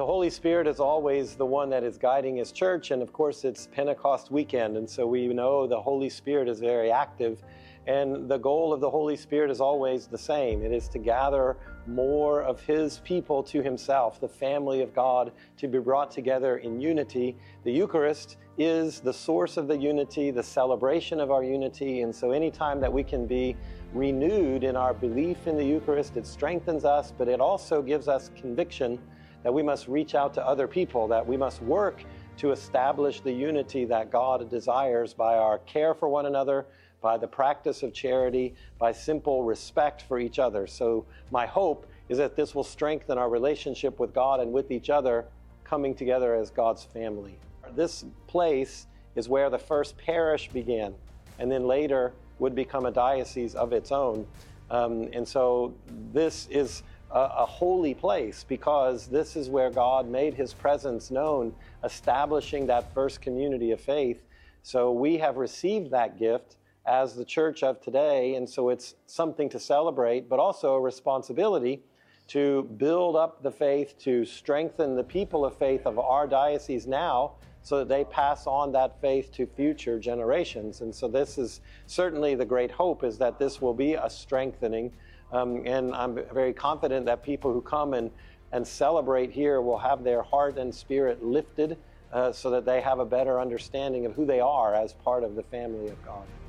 The Holy Spirit is always the one that is guiding His church, and of course it's Pentecost weekend, and so we know the Holy Spirit is very active, and the goal of the Holy Spirit is always the same. It is to gather more of His people to Himself, the family of God, to be brought together in unity. The Eucharist is the source of the unity, the celebration of our unity, and so anytime that we can be renewed in our belief in the Eucharist, it strengthens us, but it also gives us conviction that we must reach out to other people, that we must work to establish the unity that God desires by our care for one another, by the practice of charity, by simple respect for each other. So my hope is that this will strengthen our relationship with God and with each other, coming together as God's family. This place is where the first parish began, and then later would become a diocese of its own. And so this is a holy place, because this is where God made His presence known, establishing that first community of faith. So we have received that gift as the church of today, and so it's something to celebrate, but also a responsibility to build up the faith, to strengthen the people of faith of our diocese now, so that they pass on that faith to future generations. And so this is certainly the great hope, is that this will be a strengthening. And I'm very confident that people who come and celebrate here will have their heart and spirit lifted, so that they have a better understanding of who they are as part of the family of God.